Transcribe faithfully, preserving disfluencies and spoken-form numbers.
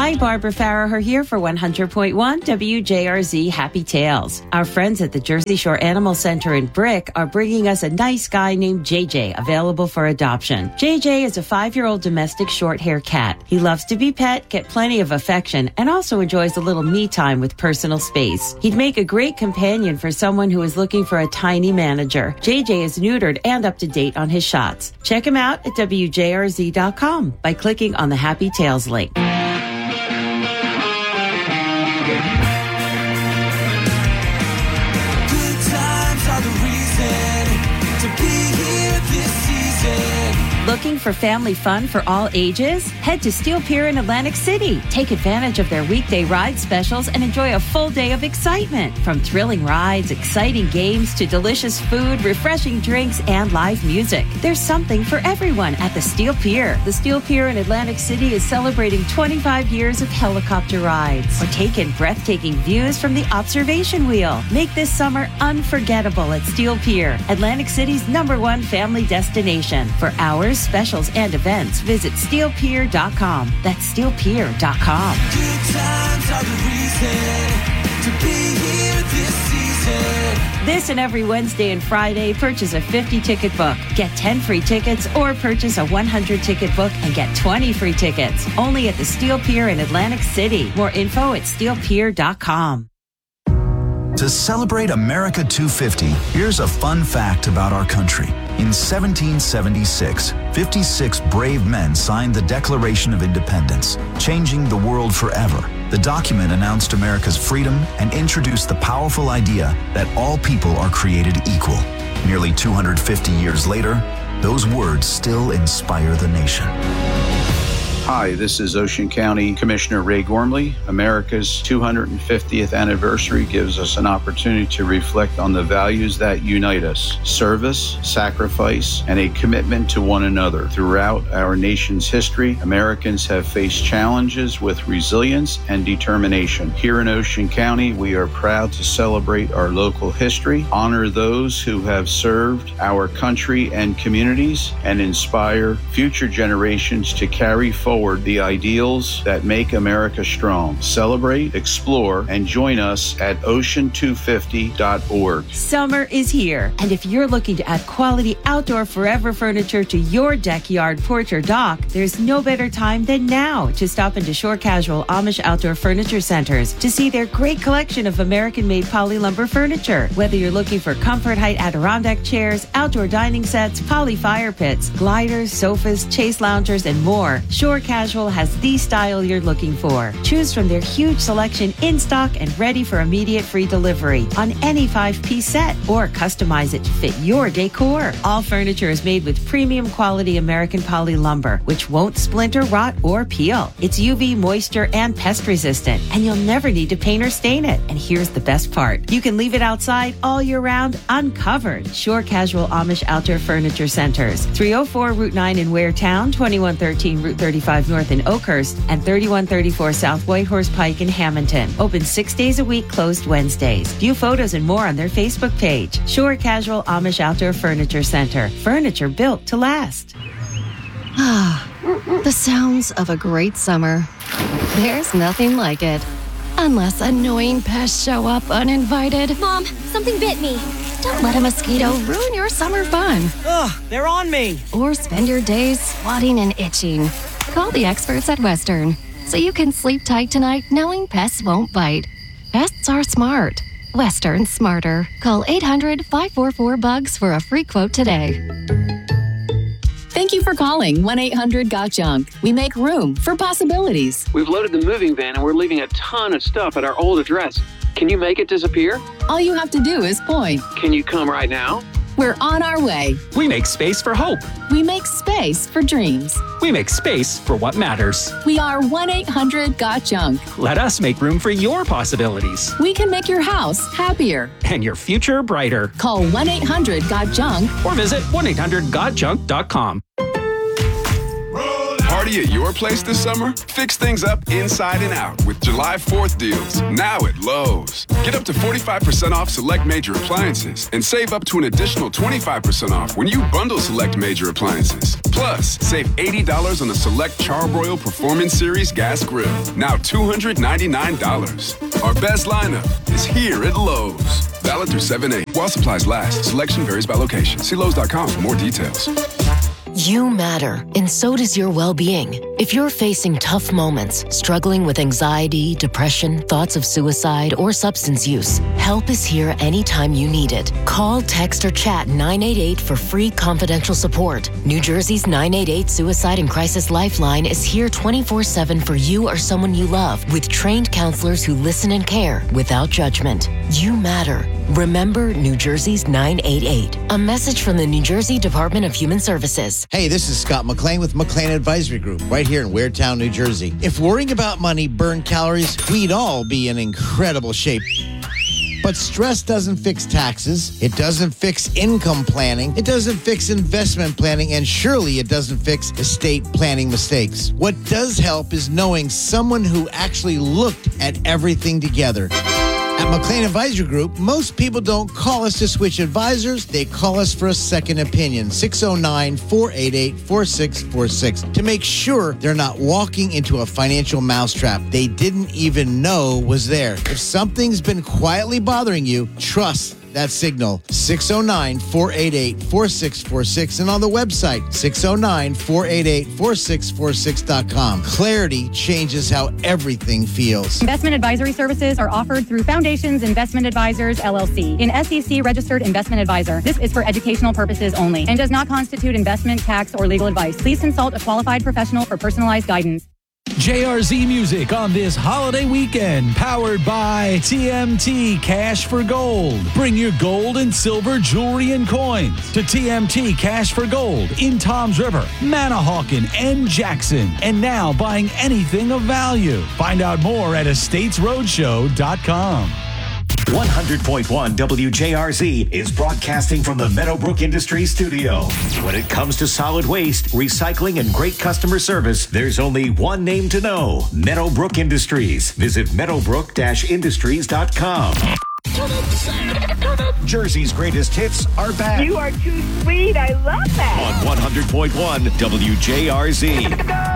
Hi, Barbara Farraher here for one hundred point one W J R Z Happy Tales. Our friends at the Jersey Shore Animal Center in Brick are bringing us a nice guy named J J, available for adoption. J J is a five-year-old domestic short-hair cat. He loves to be pet, get plenty of affection, and also enjoys a little me time with personal space. He'd make a great companion for someone who is looking for a tiny manager. J J is neutered and up to date on his shots. Check him out at W J R Z dot com by clicking on the Happy Tales link. Looking for family fun for all ages? Head to Steel Pier in Atlantic City. Take advantage of their weekday ride specials and enjoy a full day of excitement. From thrilling rides, exciting games, to delicious food, refreshing drinks, and live music. There's something for everyone at the Steel Pier. The Steel Pier in Atlantic City is celebrating twenty-five years of helicopter rides. Or take in breathtaking views from the observation wheel. Make this summer unforgettable at Steel Pier, Atlantic City's number one family destination. For hours, specials, and events, visit steel pier dot com. That's steel pier dot com. Good times are the reason to be here this season. This and every Wednesday and Friday, purchase a fifty ticket book. Get ten free tickets, or purchase a one hundred ticket book and get twenty free tickets. Only at the Steel Pier in Atlantic City. More info at steel pier dot com. To celebrate America two fifty, here's a fun fact about our country. In seventeen seventy-six, fifty-six brave men signed the Declaration of Independence, changing the world forever. The document announced America's freedom and introduced the powerful idea that all people are created equal. Nearly two hundred fifty years later, those words still inspire the nation. Hi, this is Ocean County Commissioner Ray Gormley. America's two hundred fiftieth anniversary gives us an opportunity to reflect on the values that unite us: service, sacrifice, and a commitment to one another. Throughout our nation's history, Americans have faced challenges with resilience and determination. Here in Ocean County, we are proud to celebrate our local history, honor those who have served our country and communities, and inspire future generations to carry forward the ideals that make America strong. Celebrate, explore, and join us at ocean two fifty dot org. Summer is here, and if you're looking to add quality outdoor forever furniture to your deck, yard, porch, or dock, there's no better time than now to stop into Shore Casual Amish Outdoor Furniture Centers to see their great collection of American-made poly lumber furniture. Whether you're looking for Comfort Height Adirondack chairs, outdoor dining sets, poly fire pits, gliders, sofas, chase loungers, and more, Shore Casual has the style you're looking for. Choose from their huge selection in stock and ready for immediate free delivery on any five-piece set, or customize it to fit your decor. All furniture is made with premium quality American poly lumber, which won't splinter, rot, or peel. It's U V, moisture, and pest resistant, and you'll never need to paint or stain it. And here's the best part: you can leave it outside all year round uncovered. Shore Casual Amish Outdoor Furniture Centers, three oh four Route nine in Waretown, twenty-one thirteen Route thirty-five North in Oakhurst, and thirty-one thirty-four South Whitehorse Pike in Hamilton. Open six days a week, closed Wednesdays. View photos and more on their Facebook page. Shore Casual Amish Outdoor Furniture Center. Furniture built to last. Ah, the sounds of a great summer. There's nothing like it. Unless annoying pests show up uninvited. Mom, something bit me. Don't let a mosquito ruin your summer fun. Ugh, they're on me. Or spend your days swatting and itching. Call the experts at Western so you can sleep tight tonight knowing pests won't bite. Pests are smart. Western's smarter. Call eight hundred, five four four, bugs for a free quote today. Thank you for calling one eight hundred got junk. We make room for possibilities. We've loaded the moving van and we're leaving a ton of stuff at our old address. Can you make it disappear? All you have to do is point. Can you come right now? We're on our way. We make space for hope. We make space for dreams. We make space for what matters. We are one eight hundred got junk. Let us make room for your possibilities. We can make your house happier. And your future brighter. Call one eight hundred got junk. Or visit one eight hundred got junk dot com. Party party at your place this summer? Fix things up inside and out with July fourth deals, now at Lowe's. Get up to forty-five percent off select major appliances and save up to an additional twenty-five percent off when you bundle select major appliances. Plus, save eighty dollars on the select Charbroil Performance Series gas grill, now two hundred ninety-nine dollars. Our best lineup is here at Lowe's. Valid through seven eight. While supplies last, selection varies by location. See Lowe's dot com for more details. You matter, and so does your well-being. If you're facing tough moments, struggling with anxiety, depression, thoughts of suicide, or substance use, help is here anytime you need it. Call, text, or chat nine eight eight for free confidential support. New Jersey's nine eight eight Suicide and Crisis Lifeline is here twenty-four seven for you or someone you love, with trained counselors who listen and care without judgment. You matter. Remember New Jersey's nine eight eight. A message from the New Jersey Department of Human Services. Hey, this is Scott McLean with McLean Advisory Group, right here in Weirtown, New Jersey. If worrying about money burned calories, we'd all be in incredible shape. But stress doesn't fix taxes, it doesn't fix income planning, it doesn't fix investment planning, and surely it doesn't fix estate planning mistakes. What does help is knowing someone who actually looked at everything together. At McLean Advisory Group, most people don't call us to switch advisors. They call us for a second opinion. six oh nine, four eight eight, four six four six to make sure they're not walking into a financial mousetrap they didn't even know was there. If something's been quietly bothering you, trust that signal. six oh nine, four eight eight, four six four six and on the website six oh nine, four eight eight, four six four six dot com. Clarity changes how everything feels. Investment advisory services are offered through Foundations Investment Advisors, L L C, an S E C-registered investment advisor. This is for educational purposes only and does not constitute investment, tax, or legal advice. Please consult a qualified professional for personalized guidance. J R Z Music on this holiday weekend, powered by T M T Cash for Gold. Bring your gold and silver jewelry and coins to T M T Cash for Gold in Toms River, Manahawkin, and Jackson. And now buying anything of value. Find out more at estates roadshow dot com. one hundred point one W J R Z is broadcasting from the Meadowbrook Industries studio. When it comes to solid waste, recycling, and great customer service, there's only one name to know: Meadowbrook Industries. Visit meadowbrook dash industries dot com. Jersey's greatest hits are back. You are too sweet. I love that. On one hundred point one W J R Z.